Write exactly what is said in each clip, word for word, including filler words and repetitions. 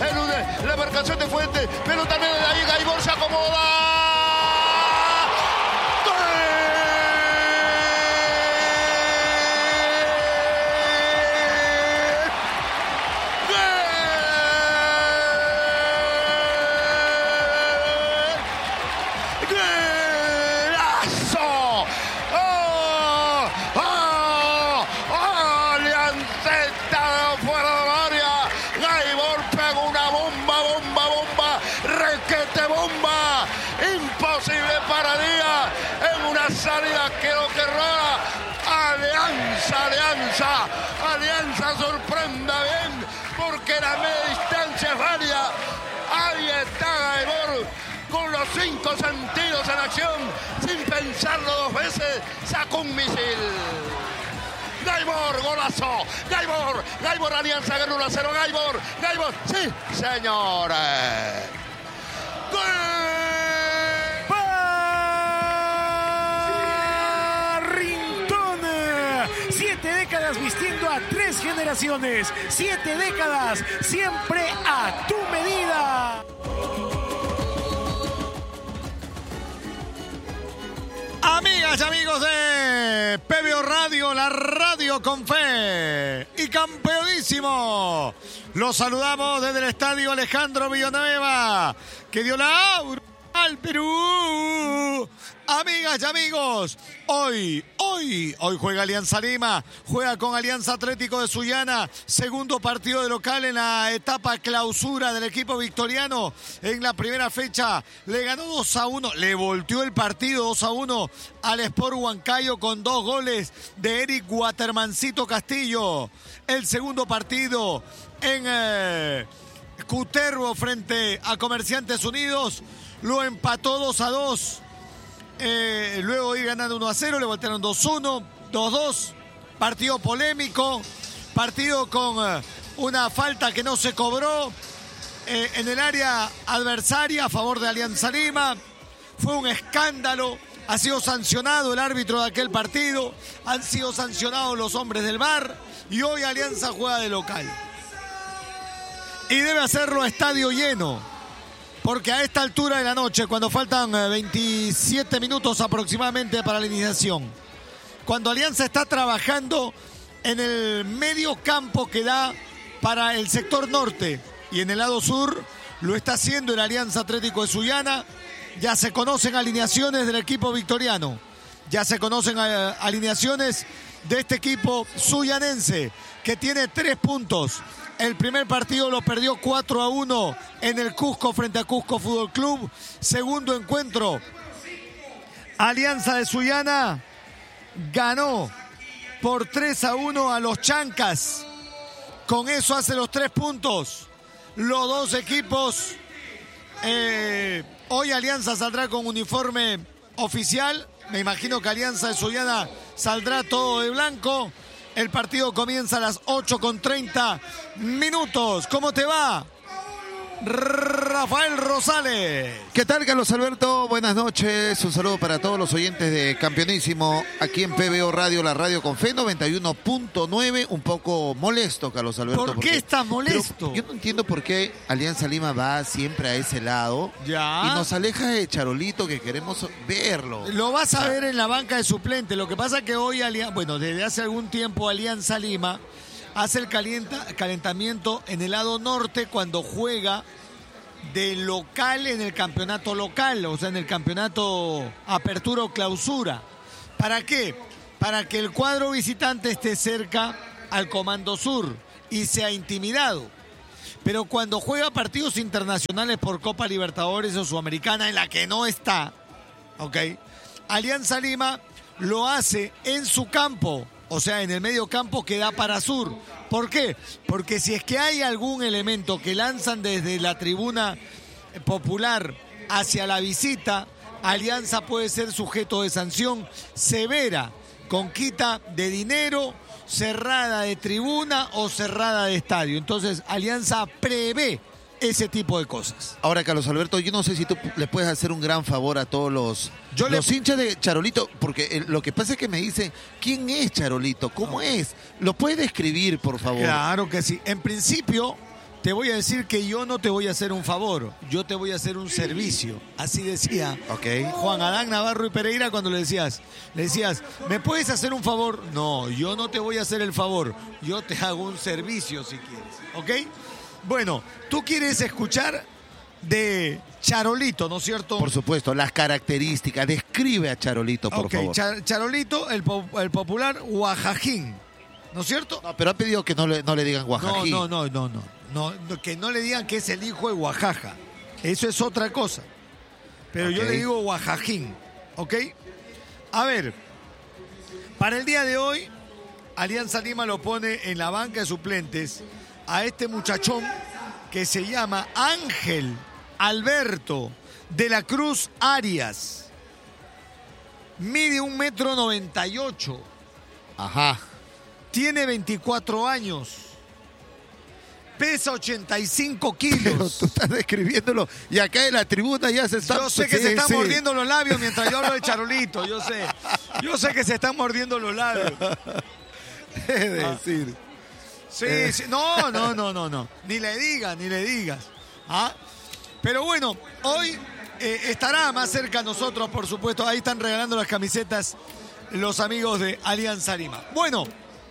elude la marcación de Fuentes, pero también de ahí Gaibor se acomoda. Salida creo que rara. Alianza, Alianza, Alianza sorprenda bien porque la media distancia es válida. Ahí está Gaibor con los cinco sentidos en acción, sin pensarlo dos veces, sacó un misil. Gaibor, golazo. Gaibor, Gaibor, Alianza ganó uno a cero. Gaibor, Gaibor, sí, señores. ¡Gol! Siete décadas vistiendo a tres generaciones. Siete décadas, siempre a tu medida. Amigas y amigos de P B O Radio, la radio con fe y campeonísimo. Los saludamos desde el estadio Alejandro Villanueva, que dio la aura al Perú. Amigas y amigos, hoy, hoy, hoy juega Alianza Lima, juega con Alianza Atlético de Sullana, segundo partido de local en la etapa clausura del equipo victoriano. En la primera fecha le ganó dos a uno, le volteó el partido dos a uno al Sport Huancayo con dos goles de Eric Watermancito Castillo. El segundo partido en eh, Cutervo frente a Comerciantes Unidos lo empató dos a dos. Eh, luego ir ganando uno a cero, le voltearon dos uno, dos dos, partido polémico, partido con eh, una falta que no se cobró eh, en el área adversaria a favor de Alianza Lima. Fue un escándalo, ha sido sancionado el árbitro de aquel partido, han sido sancionados los hombres del V A R y hoy Alianza juega de local. Y debe hacerlo a estadio lleno. Porque a esta altura de la noche, cuando faltan veintisiete minutos aproximadamente para la iniciación, cuando Alianza está trabajando en el medio campo que da para el sector norte y en el lado sur, lo está haciendo el Alianza Atlético de Sullana, ya se conocen alineaciones del equipo victoriano, ya se conocen alineaciones de este equipo suyanense, que tiene tres puntos. El primer partido lo perdió cuatro a uno en el Cusco frente a Cusco Fútbol Club. Segundo encuentro, Alianza de Sullana ganó por tres a uno a los Chancas. Con eso hace los tres puntos. Los dos equipos, eh, hoy Alianza saldrá con uniforme oficial. Me imagino que Alianza de Sullana saldrá todo de blanco. El partido comienza a las ocho con treinta minutos. ¿Cómo te va, Rafael Rosales? ¿Qué tal, Carlos Alberto? Buenas noches. Un saludo para todos los oyentes de Campeonísimo aquí en P B O Radio, la radio con fe, noventa y uno punto nueve. Un poco molesto, Carlos Alberto. ¿Por qué estás molesto? Yo no entiendo por qué Alianza Lima va siempre a ese lado. Ya. Y nos aleja de Charolito, que queremos verlo. Lo vas a ver en la banca de suplente. Lo que pasa es que hoy, bueno, desde hace algún tiempo Alianza Lima hace el calienta, calentamiento en el lado norte cuando juega de local en el campeonato local, o sea, en el campeonato apertura o clausura. ¿Para qué? Para que el cuadro visitante esté cerca al Comando Sur y sea intimidado. Pero cuando juega partidos internacionales por Copa Libertadores o Sudamericana, en la que no está, ¿ok? Alianza Lima lo hace en su campo, o sea, en el medio campo que da para Sur. ¿Por qué? Porque si es que hay algún elemento que lanzan desde la tribuna popular hacia la visita, Alianza puede ser sujeto de sanción severa, con quita de dinero, cerrada de tribuna o cerrada de estadio. Entonces, Alianza prevé ese tipo de cosas. Ahora, Carlos Alberto, yo no sé si tú le puedes hacer un gran favor a todos los, yo los le... hinchas de Charolito, porque el, lo que pasa es que me dicen, ¿quién es Charolito? ¿Cómo no. es? ¿Lo puedes describir, por favor? Claro que sí. En principio, te voy a decir que yo no te voy a hacer un favor, yo te voy a hacer un servicio. Así decía Okay. Juan Adán Navarro y Pereira cuando le decías, le decías, ¿me puedes hacer un favor? No, yo no te voy a hacer el favor, yo te hago un servicio si quieres, ¿ok? Bueno, tú quieres escuchar de Charolito, ¿no es cierto? Por supuesto, las características. Describe a Charolito, por Ok, favor. Char- Charolito, el, po- el popular Oaxajín, ¿no es cierto? No, pero ha pedido que no le, no le digan No, Oaxaquí. no, no, no, no, no, no, que no le digan que es el hijo de Oaxaca. Eso es otra cosa. Pero yo Ok. le digo Oaxajín, ¿ok? A ver, para el día de hoy, Alianza Lima lo pone en la banca de suplentes a este muchachón que se llama Ángel Alberto de la Cruz Arias. Mide un metro noventa y ocho. Ajá. Tiene veinticuatro años. Pesa ochenta y cinco Pero kilos. tú estás describiéndolo y acá en la tribuna ya se está... Yo sé que Sí, se están sí. mordiendo los labios mientras yo hablo de Charolito. Yo sé. Yo sé que se están mordiendo los labios. Es decir... Sí, Eh. sí. No, no, no, no, no. Ni le digas, ni le digas. ¿Ah? Pero bueno, hoy eh, estará más cerca a nosotros, por supuesto. Ahí están regalando las camisetas los amigos de Alianza Lima. Bueno,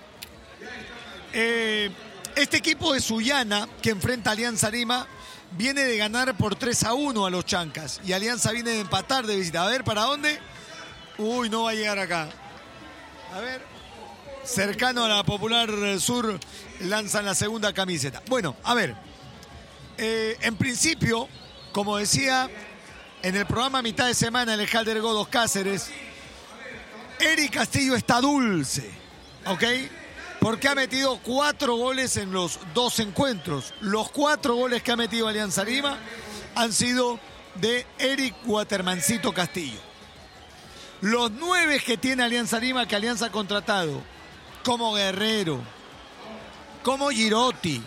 eh, este equipo de Sullana que enfrenta a Alianza Lima viene de ganar por tres a uno a los Chancas. Y Alianza viene de empatar de visita. A ver, ¿para dónde? Uy, no va a llegar acá. A ver. Cercano a la Popular Sur, lanzan la segunda camiseta. Bueno, a ver. Eh, en principio, como decía en el programa Mitad de Semana, el Halder Godos Cáceres, Eric Castillo está dulce, ¿ok? Porque ha metido cuatro goles en los dos encuentros. Los cuatro goles que ha metido Alianza Lima han sido de Eric Watermancito Castillo. Los nueve que tiene Alianza Lima, que Alianza ha contratado, como Guerrero, como Girotti,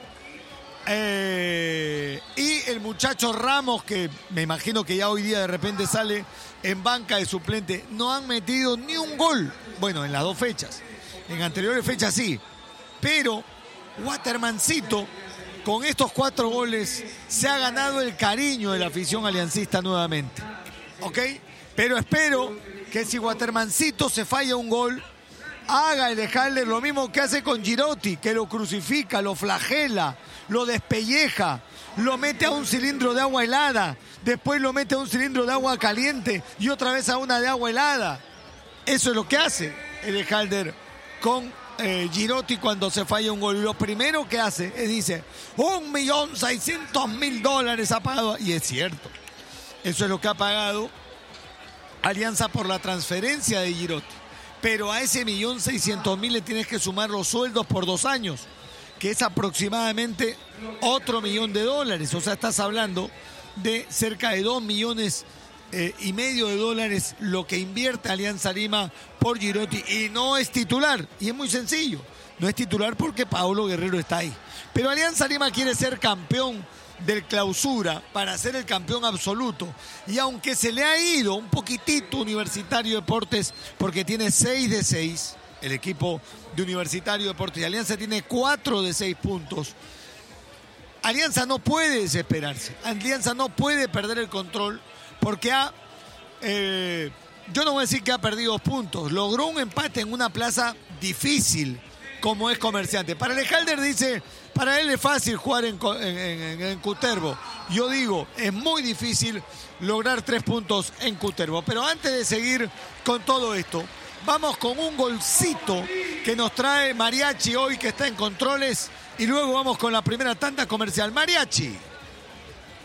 eh, y el muchacho Ramos, que me imagino que ya hoy día de repente sale en banca de suplente, no han metido ni un gol. Bueno, en las dos fechas. En anteriores fechas sí. Pero Watermancito, con estos cuatro goles, se ha ganado el cariño de la afición aliancista nuevamente. ¿Ok? Pero espero que si Watermancito se falla un gol, haga el dejarle lo mismo que hace con Girotti, que lo crucifica, lo flagela, lo despelleja, lo mete a un cilindro de agua helada, después lo mete a un cilindro de agua caliente y otra vez a una de agua helada. Eso es lo que hace el Halder con eh, Girotti cuando se falla un gol. Y lo primero que hace es dice, un millón seiscientos mil dólares ha pagado. Y es cierto, eso es lo que ha pagado Alianza por la transferencia de Girotti. Pero a ese millón seiscientos mil le tienes que sumar los sueldos por dos años, que es aproximadamente otro millón de dólares. O sea, estás hablando de cerca de dos millones eh, y medio de dólares lo que invierte Alianza Lima por Girotti. Y no es titular. Y es muy sencillo. No es titular porque Paulo Guerrero está ahí. Pero Alianza Lima quiere ser campeón del Clausura para ser el campeón absoluto. Y aunque se le ha ido un poquitito Universitario Deportes, porque tiene seis de seis, el equipo de Universitario Deportes, y Alianza tiene cuatro de seis puntos, Alianza no puede desesperarse. Alianza no puede perder el control porque ha, eh, yo no voy a decir que ha perdido puntos, logró un empate en una plaza difícil como es Comerciante. Para el Halder dice, para él es fácil jugar en, en, en, en Cutervo. Yo digo, es muy difícil lograr tres puntos en Cutervo. Pero antes de seguir con todo esto, vamos con un golcito que nos trae Mariachi hoy, que está en controles, y luego vamos con la primera tanda comercial. Mariachi.